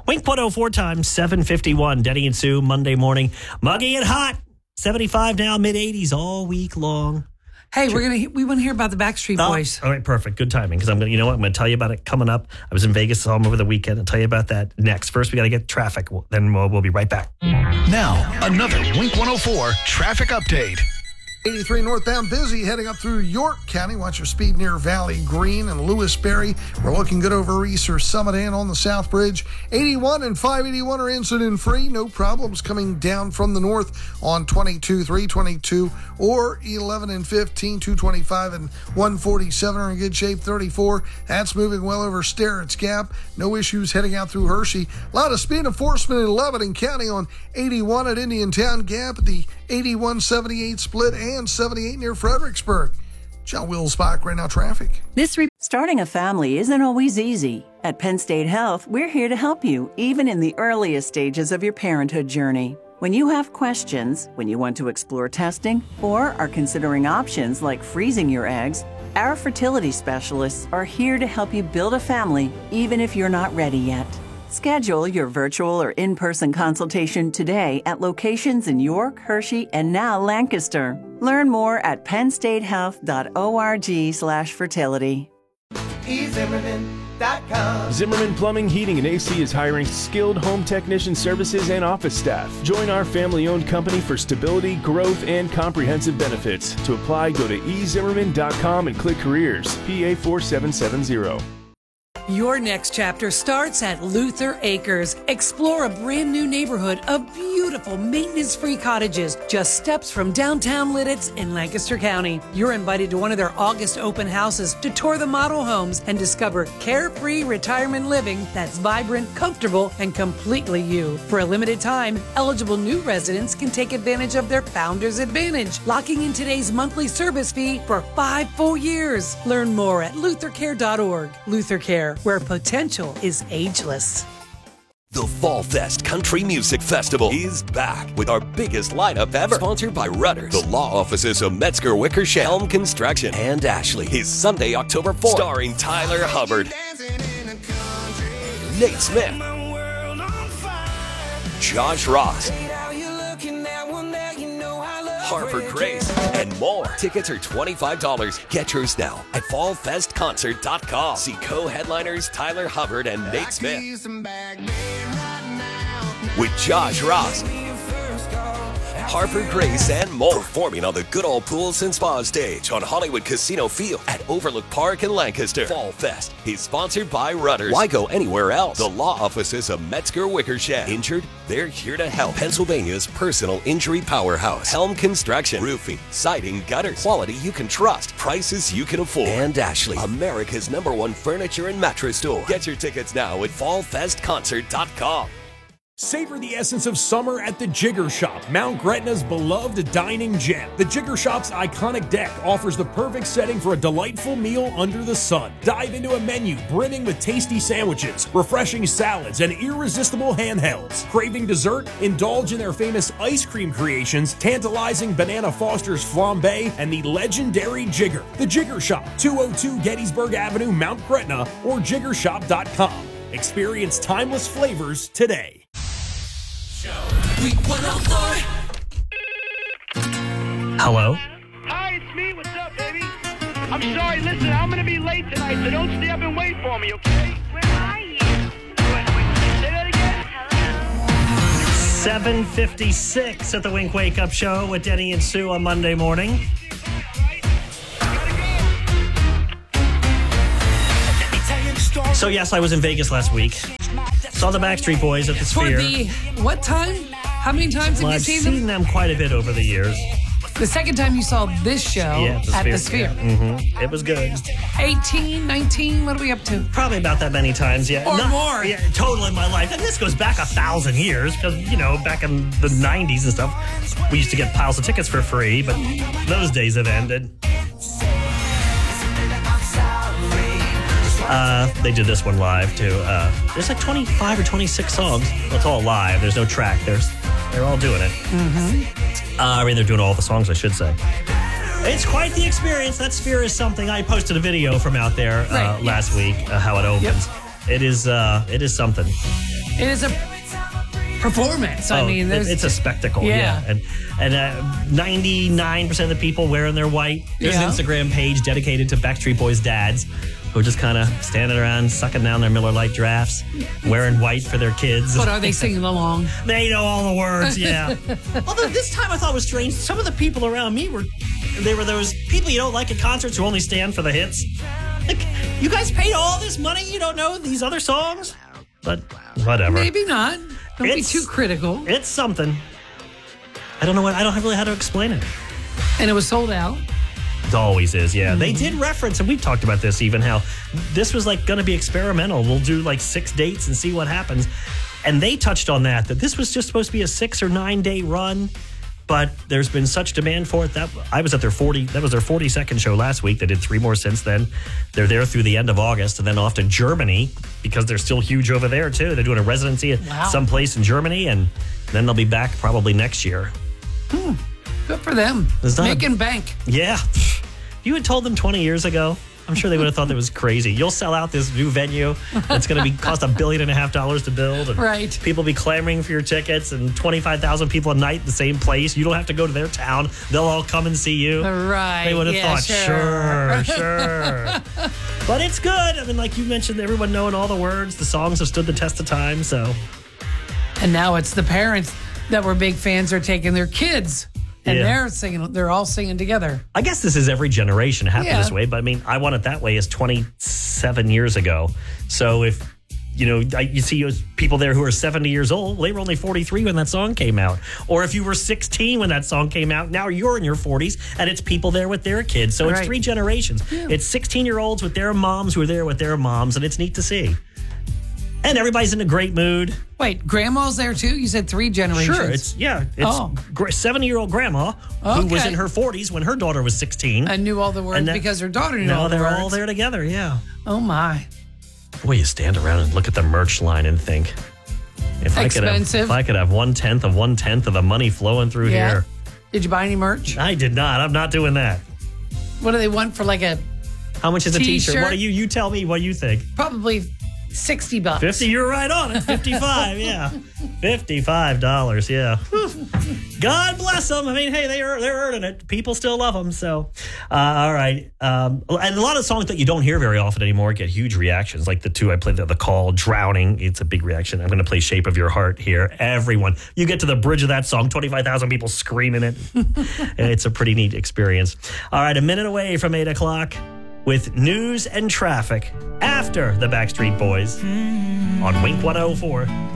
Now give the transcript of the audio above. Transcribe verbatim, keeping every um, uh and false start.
Wink one oh four times seven fifty-one. Denny and Sue, Monday morning. Muggy and hot. seventy-five now, mid eighties all week long. Hey, we're gonna we want to hear about the Backstreet Oh, Boys. all right, perfect. Good timing, because I'm gonna, you know what? I'm gonna tell you about it coming up. I was in Vegas all over the weekend. I'll tell you about that next. First, we got to get traffic. Then we'll, we'll be right back. Now, another Wink one oh four traffic update. eighty-three northbound busy heading up through York County. Watch your speed near Valley Green and Lewisberry. We're looking good over East or Summit and on the South Bridge. eighty-one and five eighty-one are incident free. No problems coming down from the north on twenty-two, three twenty-two or eleven and fifteen. two twenty-five and one forty-seven are in good shape. thirty-four, that's moving well over Sterrett's Gap. No issues heading out through Hershey. A lot of speed enforcement in Lebanon County on eighty-one at Indiantown Gap at the eighty-one seventy-eight split and seventy-eight near Fredericksburg. John Wills Bach, right now traffic. This re- Starting a family isn't always easy. At Penn State Health, we're here to help you, even in the earliest stages of your parenthood journey. When you have questions, when you want to explore testing, or are considering options like freezing your eggs, our fertility specialists are here to help you build a family, even if you're not ready yet. Schedule your virtual or in-person consultation today at locations in York, Hershey, and now Lancaster. Learn more at pennstatehealth.org slash fertility. e zimmerman dot com. Zimmerman Plumbing, Heating, and A C is hiring skilled home technician services and office staff. Join our family-owned company for stability, growth, and comprehensive benefits. To apply, go to e zimmerman dot com and click Careers, P A four seven seven zero. Your next chapter starts at Luther Acres. Explore a brand new neighborhood of beautiful maintenance-free cottages just steps from downtown Lidditz in Lancaster County. You're invited to one of their August open houses to tour the model homes and discover carefree retirement living that's vibrant, comfortable, and completely you. For a limited time, eligible new residents can take advantage of their Founders Advantage, locking in today's monthly service fee for five full years. Learn more at luther care dot org. Luther Care, where potential is ageless. The Fall Fest Country Music Festival is back with our biggest lineup ever. Sponsored by Rudders, the law offices of Metzger Wickersham, Helm Construction, and Ashley. Is Sunday, October fourth. Starring Tyler Hubbard, Nate Smith, Josh Ross, Harper Grace, and more. Tickets are twenty-five dollars. Get yours now at fall fest concert dot com. See co-headliners Tyler Hubbard and Nate Smith with Josh Ross, Harper Grace, and more. Performing on the Good Old Pools and Spa stage on Hollywood Casino Field at Overlook Park in Lancaster. Fall Fest is sponsored by Rudders. Why go anywhere else? The law offices of Metzger Wickersham. Injured? They're here to help. Pennsylvania's personal injury powerhouse. Helm Construction. Roofing, siding, gutters. Quality you can trust. Prices you can afford. And Ashley, America's number one furniture and mattress store. Get your tickets now at fall fest concert dot com. Savor the essence of summer at the Jigger Shop, Mount Gretna's beloved dining gem. The Jigger Shop's iconic deck offers the perfect setting for a delightful meal under the sun. Dive into a menu brimming with tasty sandwiches, refreshing salads, and irresistible handhelds. Craving dessert? Indulge in their famous ice cream creations, tantalizing Banana Foster's flambe, and the legendary Jigger. The Jigger Shop, two oh two Gettysburg Avenue, Mount Gretna, or jigger shop dot com. Experience timeless flavors today. Week one oh four. Hello? Hi, it's me. What's up, baby? I'm sorry. Listen, I'm going to be late tonight, so don't stay up and wait for me, okay? Where are you? Wait, wait, say that again? Hello? seven fifty-six at the Wink Wake Up Show with Denny and Sue on Monday morning. So, yes, I was in Vegas last week. Saw the Backstreet Boys at the For Sphere. the, what time? How many times have Well, you I've seen, seen them? them quite a bit over the years. The second time you saw this show Yeah, at the at Sphere. the Sphere. Yeah. Mm-hmm. It was good. eighteen, nineteen, what are we up to? Probably about that many times, yeah. Or Not- more. Yeah, total in my life. And this goes back a thousand years because, you know, back in the nineties and stuff, we used to get piles of tickets for free, but those days have ended. Uh, they did this one live, too. Uh, there's like twenty-five or twenty-six songs. Well, it's all live. There's no track. There's, they're all doing it. Mm-hmm. Uh, I mean, they're doing all the songs, I should say. It's quite the experience. That Sphere is something. I posted a video from out there uh, Right, last yes. week, uh, how it opens. Yep. it is. Uh, it is something. It is a performance. I Oh, mean, it- there's, it's a spectacle. Yeah. Yeah, and and uh, ninety-nine percent of the people wearing their white. There's Yeah. an Instagram page dedicated to Backstreet Boys dads who are just kind of standing around, sucking down their Miller Lite drafts, wearing white for their kids. But are they singing along? They know all the words, yeah. Although this time I thought was strange. Some of the people around me were, they were those people you don't like at concerts who only stand for the hits. Like, you guys paid all this money, you don't know these other songs? But whatever. Maybe not. Don't It's- be too critical. It's something. I don't know what, I don't really know how to explain it. And it was sold out. It always is, yeah. Mm-hmm. They did reference, and we've talked about this even, how this was like going to be experimental. We'll do like six dates and see what happens. And they touched on that, that this was just supposed to be a six or nine day run, but there's been such demand for it that I was at their forty, that was their forty-second show last week. They did three more since then. They're there through the end of August and then off to Germany because they're still huge over there too. They're doing a residency at Wow. someplace in Germany, and then they'll be back probably next year. Hmm. Good for them. It's not a- Making bank. Yeah. If you had told them twenty years ago, I'm sure they would have thought that was crazy. You'll sell out this new venue that's going to be cost a billion and a half dollars to build. And Right. people be clamoring for your tickets, and twenty-five thousand people a night, the same place. You don't have to go to their town. They'll all come and see you. Right. They would have Yeah, thought, sure. sure, sure. But it's good. I mean, like you mentioned, everyone knowing all the words. The songs have stood the test of time, so. And now it's the parents that were big fans are taking their kids. And Yeah. they're singing, they're all singing together. I guess this is every generation happened Yeah. this way, but I mean, I want it that way is twenty-seven years ago. So if, you know, I- you see people there who are seventy years old, they were only forty-three when that song came out. Or if you were sixteen when that song came out, now you're in your forties, and it's people there with their kids. So it's Right. three generations. It's sixteen-year-olds with their moms who are there with their moms, and it's neat to see. And everybody's in a great mood. Wait, grandma's there too? You said three generations. Sure, it's yeah, it's Oh. seventy-year-old grandma who was Okay. in her forties when her daughter was sixteen. And knew all the words And that- because her daughter knew Now all the they're words. all there together, yeah. Oh my. Boy, you stand around and look at the merch line and think, if I could have, Expensive. if I could have one tenth of one tenth of the money flowing through Yeah. here. Did you buy any merch? I did not. I'm not doing that. What do they want for like a How much is a t-shirt? T-shirt? What do you? You tell me what you think. probably sixty bucks? Fifty. You're right on it. Fifty-five. Yeah, fifty-five dollars. Yeah. God bless them. I mean, hey, they are they're earning it. People still love them. So, uh, all right. Um, and a lot of songs that you don't hear very often anymore get huge reactions. Like the two I played, the, the Call, Drowning. It's a big reaction. I'm going to play Shape of Your Heart here. Everyone, you get to the bridge of that song, twenty-five thousand people screaming it. It's a pretty neat experience. All right, a minute away from eight o'clock with news and traffic after the Backstreet Boys on Wink one oh four.